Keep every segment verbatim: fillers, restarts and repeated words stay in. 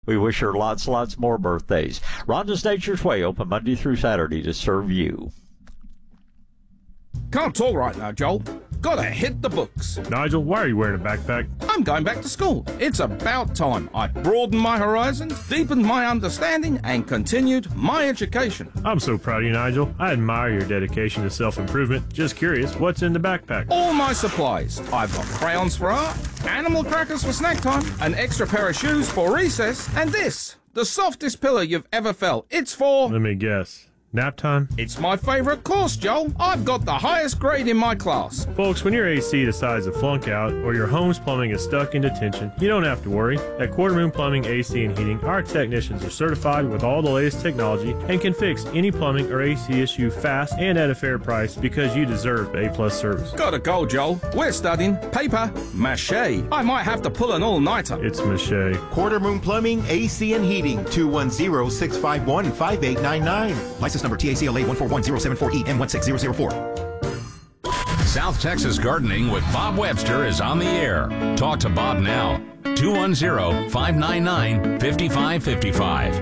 we wish her lots, lots more birthdays. Rhonda's Nature's Way, open Monday through Saturday to serve you. Can't talk right now, Joel. Gotta hit the books. Nigel, why are you wearing a backpack? I'm going back to school. It's about time. I broadened my horizon, deepened my understanding, and continued my education. I'm so proud of you, Nigel. I admire your dedication to self-improvement. Just curious, what's in the backpack? All my supplies. I've got crayons for art, animal crackers for snack time, an extra pair of shoes for recess, and this, the softest pillow you've ever felt. It's for... Let me guess. Nap time? It's my favorite course, Joel. I've got the highest grade in my class. Folks, when your A C decides to flunk out or your home's plumbing is stuck in detention, you don't have to worry. At Quarter Moon Plumbing, A C and Heating, our technicians are certified with all the latest technology and can fix any plumbing or A C issue fast and at a fair price because you deserve A-plus service. Gotta go, Joel. We're studying paper mache. I might have to pull an all-nighter. It's mache. Quarter Moon Plumbing, A C and Heating, two one zero, six five one, five eight nine nine. License number T A C L A one four one zero seven four E M one six zero zero four. South Texas Gardening with Bob Webster is on the air. Talk to Bob now. two one zero, five nine nine, five five five five.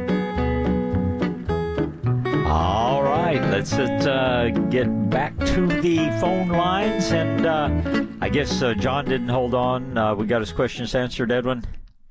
All right, let's uh, get back to the phone lines. And uh, I guess uh, John didn't hold on. Uh, we got his questions answered, Edwin?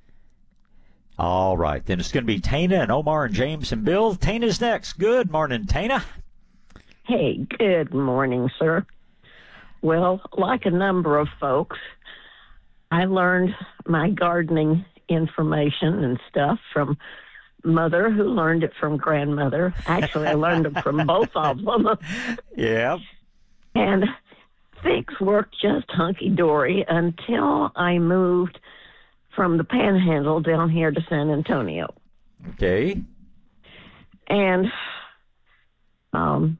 All right, then it's going to be Tana and Omar and James and Bill. Tana's next. Good morning, Tana. Hey, good morning, sir. Well, like a number of folks, I learned my gardening information and stuff from mother, who learned it from grandmother. Actually, I learned it from both of them. Yeah. And things worked just hunky-dory until I moved from the Panhandle down here to San Antonio. Okay. And um,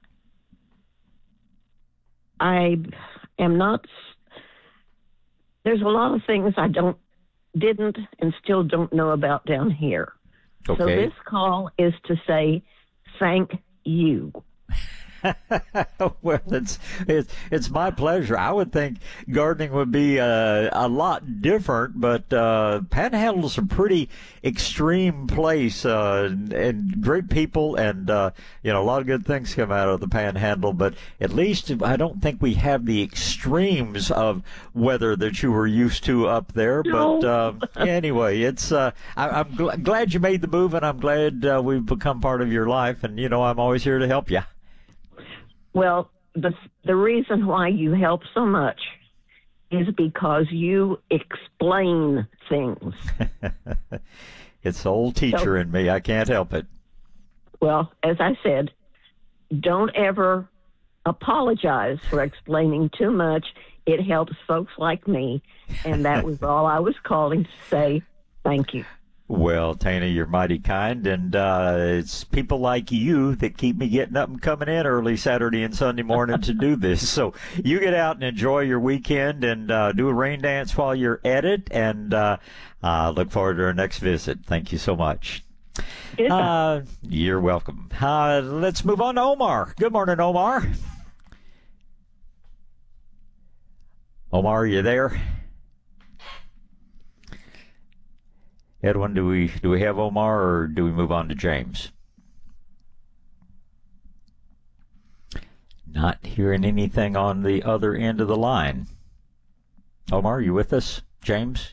I am not, there's a lot of things I don't, didn't and still don't know about down here. Okay. So this call is to say thank you. Well, it's, it's it's my pleasure. I would think gardening would be uh, a lot different, but uh, Panhandle's a pretty extreme place, uh, and, and great people, and uh, you know, a lot of good things come out of the Panhandle. But at least I don't think we have the extremes of weather that you were used to up there. No. But uh, anyway, it's uh, I, I'm gl- glad you made the move, and I'm glad uh, we've become part of your life. And you know, I'm always here to help you. Well, the the reason why you help so much is because you explain things. It's the old teacher So- in me. I can't help it. Well, as I said, don't ever apologize for explaining too much. It helps folks like me, and that was all I was calling to say thank you. Well, Tana, you're mighty kind, and uh, it's people like you that keep me getting up and coming in early Saturday and Sunday morning to do this. So you get out and enjoy your weekend and uh, do a rain dance while you're at it, and uh, uh, look forward to our next visit. Thank you so much. Uh, you're welcome. Uh, let's move on to Omar. Good morning, Omar. Omar, are you there? Edwin, do we do we have Omar, or do we move on to James? Not hearing anything on the other end of the line. Omar, are you with us? James?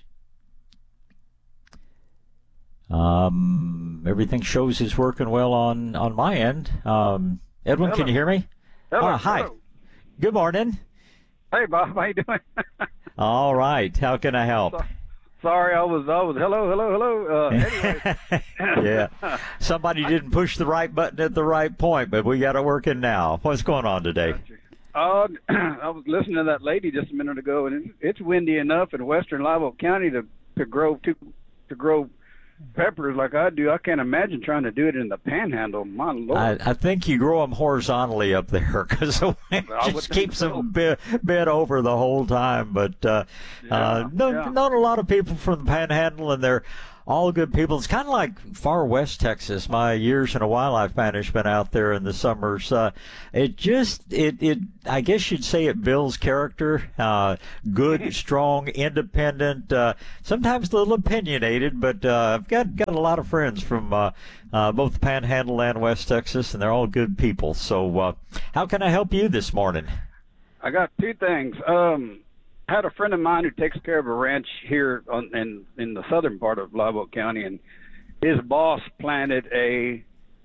Um, everything shows is working well on, on my end. Um, Edwin, Hello. can you hear me? Hello, Ah, hi. hello. Good morning. Hey, Bob, how you doing? All right. How can I help? So- Sorry, I was, I was, hello, hello, hello. Uh, anyway. Yeah. Somebody didn't push the right button at the right point, but we got it working now. What's going on today? Uh, I was listening to that lady just a minute ago, and it's, it's windy enough in western Live Oak County to, to grow to, to grow peppers like I do. I can't imagine trying to do it in the Panhandle. My Lord. I, I think you grow them horizontally up there because the wind I would just think keeps so. them bent, bent over the whole time. But uh, Yeah, uh, no, yeah. not a lot of people from the Panhandle, and they're all good people. It's kind of like far west Texas. My years in a wildlife management out there in the summers, uh, it just it it I guess you'd say it builds character. Uh, good, strong, independent. Uh, sometimes a little opinionated, but uh, I've got got a lot of friends from uh, uh, both the Panhandle and West Texas, and they're all good people. So, uh, how can I help you this morning? I got two things. Um, I had a friend of mine who takes care of a ranch here on, in in the southern part of Live Oak County, and his boss planted a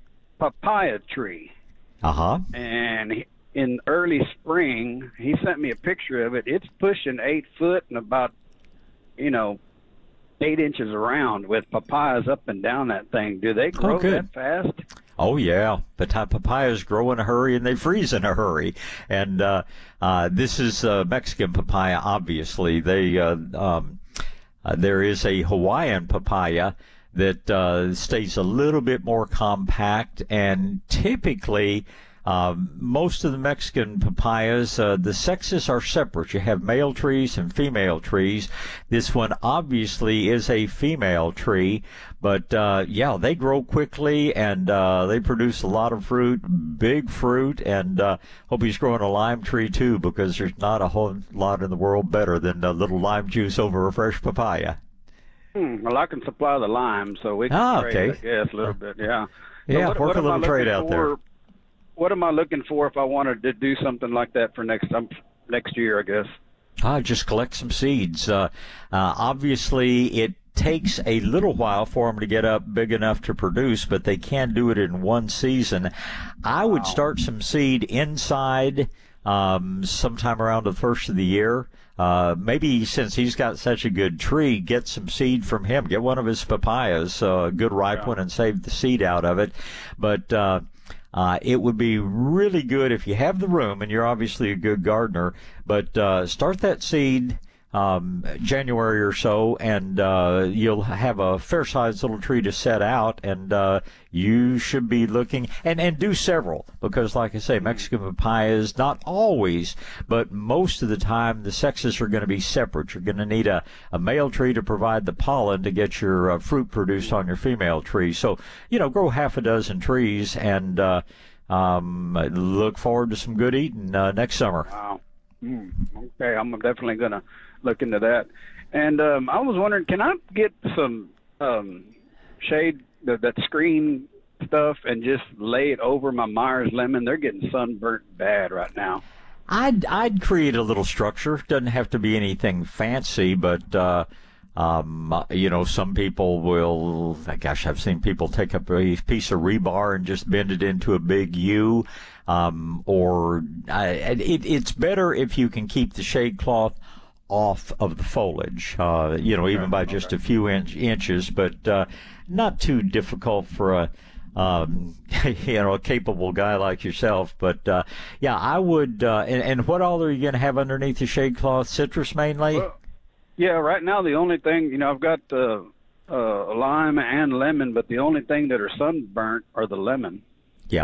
papaya tree. Uh huh. And he, in early spring, he sent me a picture of it. It's pushing eight foot and about, you know, eight inches around with papayas up and down that thing. Do they grow oh, good. that fast? Oh, yeah. The type of papayas grow in a hurry and they freeze in a hurry. And uh, uh, this is uh, Mexican papaya, obviously. They uh, um, uh, there is a Hawaiian papaya that uh, stays a little bit more compact, and typically Um, most of the Mexican papayas, uh, the sexes are separate. You have male trees and female trees. This one obviously is a female tree, but uh, yeah, they grow quickly and uh, they produce a lot of fruit, big fruit, and uh, hope he's growing a lime tree too, because there's not a whole lot in the world better than a little lime juice over a fresh papaya. Hmm, well, I can supply the lime, so we can ah, trade, okay. I guess, a little bit, yeah. Yeah, so what, work what a little trade out for, there. What am I looking for if I wanted to do something like that for next um, next year, I guess? Ah, just collect some seeds. Uh, uh, obviously, it takes a little while for them to get up big enough to produce, but they can do it in one season. I would Wow. start some seed inside um, sometime around the first of the year. Uh, maybe since he's got such a good tree, get some seed from him. Get one of his papayas, uh, a good ripe Yeah. one, and save the seed out of it. But uh, Uh, it would be really good if you have the room, and you're obviously a good gardener, but uh, start that seed um, January or so, and uh, you'll have a fair-sized little tree to set out, and uh, you should be looking, and, and do several, because like I say, Mexican papayas, not always, but most of the time, the sexes are going to be separate. You're going to need a, a male tree to provide the pollen to get your uh, fruit produced on your female tree. So, you know, grow half a dozen trees, and uh, um, look forward to some good eating uh, next summer. Wow. Mm, okay, I'm definitely going to look into that. And um, I was wondering, can I get some um, shade, that, that screen stuff, and just lay it over my Myers lemon? They're getting sunburnt bad right now. I'd I'd create a little structure. Doesn't have to be anything fancy, but uh, um, you know, some people will. Gosh, I've seen people take up a piece of rebar and just bend it into a big U. Um, or uh, it, it's better if you can keep the shade cloth off of the foliage, uh, you know, even by just a few inch, inches, but uh, not too difficult for a, um, you know, a capable guy like yourself. But uh, yeah, I would. Uh, and, and what all are you going to have underneath the shade cloth? Citrus mainly. Well, yeah, right now the only thing, you know, I've got uh, uh, lime and lemon, but the only thing that are sunburnt are the lemon. Yeah.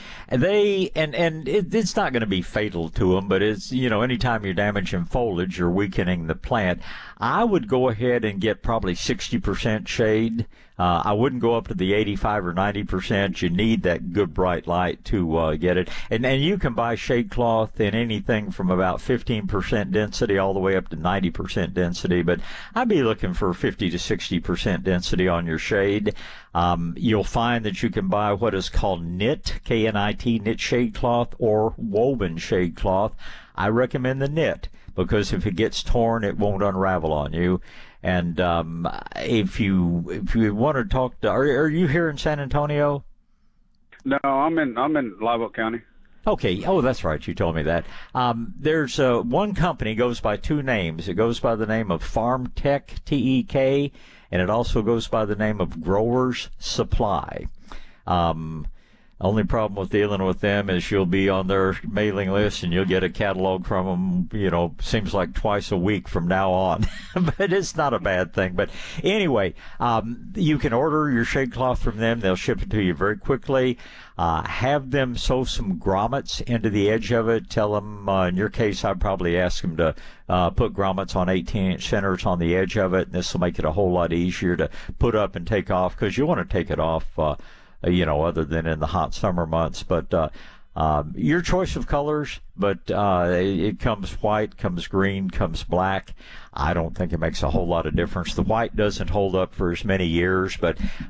They and and it, it's not going to be fatal to them, but it's, you know, anytime you're damaging foliage, you're weakening the plant. I would go ahead and get probably sixty percent shade. Uh, I wouldn't go up to the eighty-five or ninety percent. You need that good bright light to uh, get it. And and you can buy shade cloth in anything from about fifteen percent density all the way up to ninety percent density. But I'd be looking for fifty to sixty percent density on your shade. Um, you'll find that you can buy what is called knit, K N I T, knit shade cloth, or woven shade cloth. I recommend the knit, because if it gets torn, it won't unravel on you. And um, if you if you want to talk to, are, are you here in San Antonio? No, I'm in I'm in Live Oak County. Okay. Oh, that's right. You told me that. Um, there's uh, one company goes by two names. It goes by the name of Farm Tech, T E K, and it also goes by the name of Growers Supply. Um, Only problem with dealing with them is you'll be on their mailing list and you'll get a catalog from them, you know, seems like twice a week from now on. But it's not a bad thing. But anyway, um, you can order your shade cloth from them. They'll ship it to you very quickly. Uh, have them sew some grommets into the edge of it. Tell them, uh, in your case, I'd probably ask them to uh, put grommets on eighteen-inch centers on the edge of it. This will make it a whole lot easier to put up and take off, because you want to take it off, uh, you know, other than in the hot summer months. But uh, um, your choice of colors, but uh, it, it comes white, comes green, comes black. I don't think it makes a whole lot of difference. The white doesn't hold up for as many years, but